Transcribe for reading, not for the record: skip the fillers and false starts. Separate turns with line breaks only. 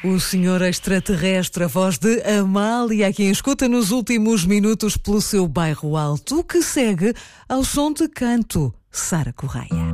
O senhor extraterrestre, a voz de Amália, quem escuta nos últimos minutos pelo seu bairro alto, que segue ao som de canto, Sara Correia.